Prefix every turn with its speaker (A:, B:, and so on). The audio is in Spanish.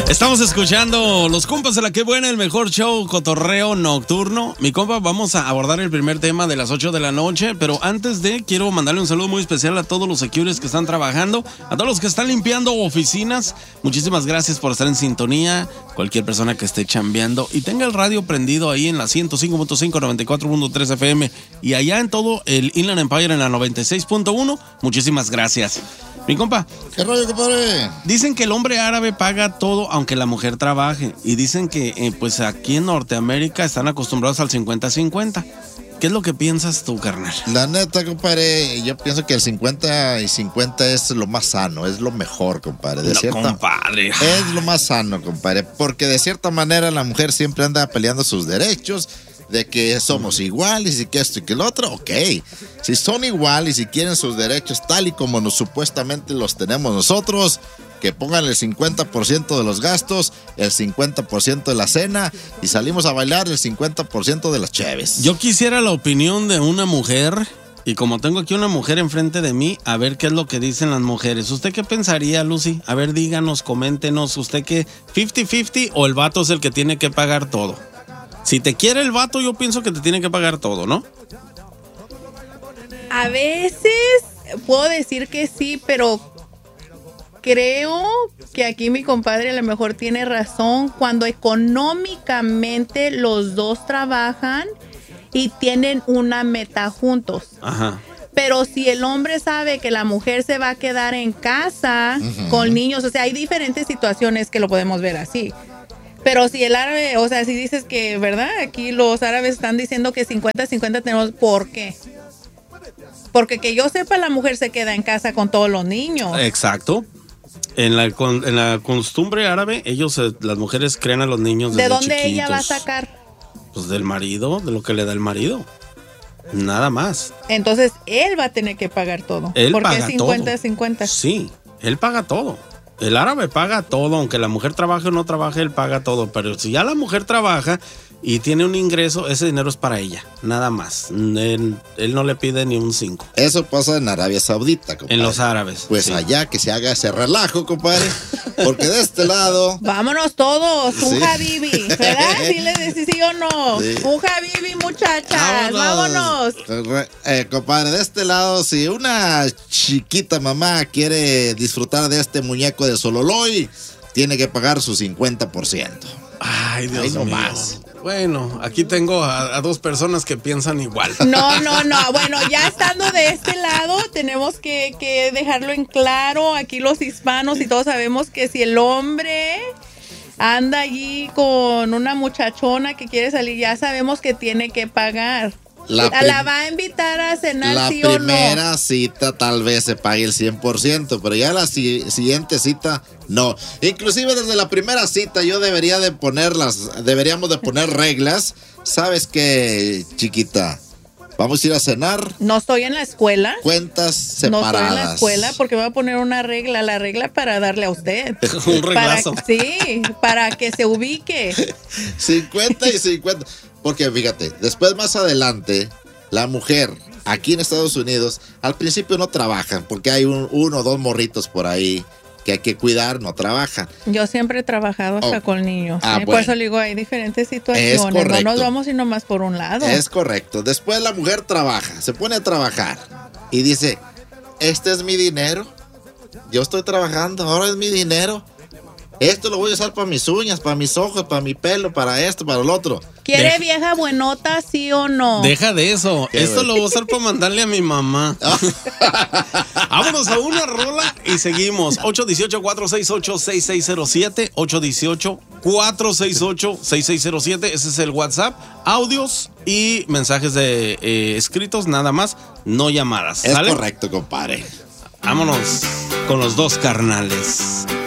A: Estamos escuchando Los Compas de la Que Buena, el mejor show cotorreo nocturno. Mi compa, vamos a abordar el primer tema de las 8 de la noche, pero antes de, quiero mandarle un saludo muy especial a todos los securities que están trabajando, a todos los que están limpiando oficinas. Muchísimas gracias por estar en sintonía. Cualquier persona que esté chambeando y tenga el radio prendido ahí en la 105.5, 94.3 FM y allá en todo el Inland Empire en la 96.1. Muchísimas gracias. Mi compa,
B: ¿qué rollo, compadre?
A: Dicen que el hombre árabe paga todo aunque la mujer trabaje. Y dicen que pues aquí en Norteamérica están acostumbrados al 50-50. ¿Qué es lo que piensas tú, carnal?
B: La neta, compadre, yo pienso que el 50 y 50 es lo más sano, es lo mejor, compadre.
A: Compadre.
B: Es lo más sano, compadre, porque de cierta manera la mujer siempre anda peleando sus derechos, de que somos iguales y que esto y que el otro, ok. Si son iguales y quieren sus derechos tal y como supuestamente los tenemos nosotros, que pongan el 50% de los gastos, el 50% de la cena y salimos a bailar el 50% de las cheves.
A: Yo quisiera la opinión de una mujer, y como tengo aquí una mujer enfrente de mí, a ver qué es lo que dicen las mujeres. ¿Usted qué pensaría, Lucy? A ver, díganos, coméntenos, ¿usted qué? ¿50-50 o el vato es el que tiene que pagar todo? Si te quiere el vato, yo pienso que te tiene que pagar todo, ¿no?
C: A veces puedo decir que sí, pero creo que aquí mi compadre a lo mejor tiene razón cuando económicamente los dos trabajan y tienen una meta juntos.
A: Ajá.
C: Pero si el hombre sabe que la mujer se va a quedar en casa con niños, o sea, hay diferentes situaciones que lo podemos ver así. Pero si el árabe, o sea, si dices que, ¿verdad? Aquí los árabes están diciendo que 50-50 tenemos, ¿por qué? Porque que yo sepa, la mujer se queda en casa con todos los niños.
A: Exacto. En la costumbre árabe, las mujeres crían a los niños desde chiquitos. ¿De dónde
C: ella va a sacar?
A: Pues del marido, de lo que le da el marido. Nada más.
C: Entonces, él va a tener que pagar todo.
A: Él
C: porque
A: paga
C: es 50-50.
A: Sí, él paga todo. El árabe paga todo, aunque la mujer trabaje o no trabaje, él paga todo. Pero si ya la mujer trabaja y tiene un ingreso, ese dinero es para ella, nada más. Él no le pide ni un 5.
B: Eso pasa en Arabia Saudita, compadre.
A: En los árabes.
B: Pues sí. Allá que se haga ese relajo, compadre. Porque de este lado...
C: Vámonos todos, un habibi, ¿verdad? ¿Sí le decís sí o no? Sí. Un habibi, muchachas, vámonos.
B: Compadre, de este lado, si una chiquita mamá quiere disfrutar de este muñeco de Sololoy, tiene que pagar su 50%.
A: Ay, Dios mío. Más. Bueno, aquí tengo a dos personas que piensan igual.
C: No. Bueno, ya estando de este lado, tenemos que dejarlo en claro. Aquí los hispanos y todos sabemos que si el hombre anda allí con una muchachona que quiere salir, ya sabemos que tiene que pagar. ¿La va a invitar a cenar, sí o no?
B: La primera cita tal vez se pague el 100%, pero ya la siguiente cita, no. Inclusive desde la primera cita deberíamos de poner reglas. ¿Sabes qué, chiquita? Vamos a ir a cenar.
C: No estoy en la escuela.
B: Cuentas separadas.
C: No estoy en la escuela porque voy a poner una regla, la regla para darle a usted.
A: Un reglazo.
C: Para que se ubique.
B: 50 y 50. Porque fíjate, después más adelante, la mujer aquí en Estados Unidos, al principio no trabajan, porque hay uno o dos morritos por ahí que hay que cuidar, no trabajan.
C: Yo siempre he trabajado hasta con niños.
B: Bueno.
C: Por eso le digo, hay diferentes situaciones. No nos vamos y nomás por un lado.
B: Es correcto. Después la mujer trabaja, se pone a trabajar y dice, este es mi dinero. Yo estoy trabajando, ahora es mi dinero. Esto lo voy a usar para mis uñas, para mis ojos, para mi pelo, para esto, para el otro.
C: ¿Quiere vieja buenota, sí o no?
A: Deja de eso. Esto lo voy a usar para mandarle a mi mamá. Vámonos a una rola y seguimos. 818-468-6607. 818-468-6607. Ese es el WhatsApp. Audios y mensajes de escritos, nada más. No llamadas.
B: Es
A: ¿sale?
B: correcto, compadre.
A: Vámonos con los dos carnales.